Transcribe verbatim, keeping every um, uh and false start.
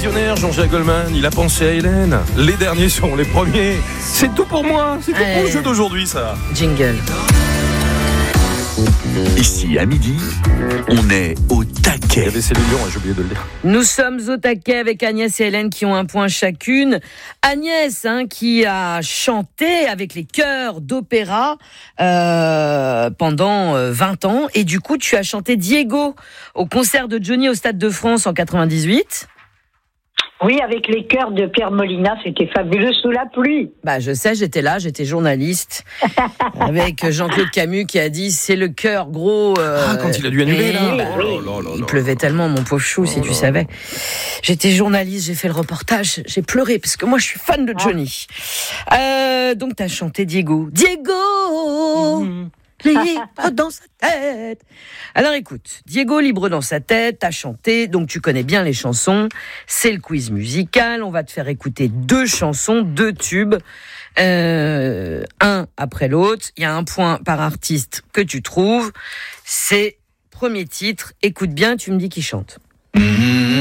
visionnaire, Jean-Jacques Goldman. Il a pensé à Hélène. Les derniers sont les premiers. C'est tout pour moi. C'est tout pour le jeu d'aujourd'hui, ça. Jingle. Ici, à midi, on est au Il y taquet. avait Céline Dion, j'ai oublié de le dire. Nous sommes au taquet avec Agnès et Hélène qui ont un point chacune. Agnès, hein, qui a chanté avec les chœurs d'opéra euh, pendant vingt ans. Et du coup, tu as chanté Diego au concert de Johnny au Stade de France en quatre-vingt-dix-huit. Oui, avec les chœurs de Pierre Molina, c'était fabuleux sous la pluie. Bah, je sais, j'étais là, j'étais journaliste avec Jean-Claude Camus qui a dit c'est le cœur gros. Euh, Ah, quand il a dû annuler, là. bah, Oh là là là il là. pleuvait tellement, mon pauvre chou, si Oh tu là. savais. J'étais journaliste, j'ai fait le reportage, j'ai pleuré parce que moi je suis fan de Johnny. Euh, donc t'as chanté Diego. Diego Mhm. libre dans sa tête. Alors écoute, Diego libre dans sa tête, t'as chanté, donc tu connais bien les chansons. C'est le quiz musical, on va te faire écouter deux chansons, deux tubes, euh, un après l'autre. Il y a un point par artiste que tu trouves. C'est premier titre, écoute bien, tu me dis qui chante.